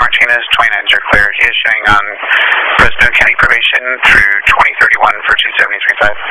Martinez, 29s are clear. He is showing on Fresno County probation through 2031 for 273.5.